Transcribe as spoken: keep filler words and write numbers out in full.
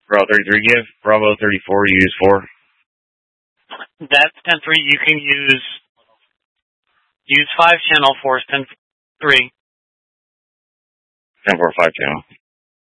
Bravo thirty-three give. Bravo thirty-four, use four. That's ten three. You can use use five channel force ten three. ten four, five channel.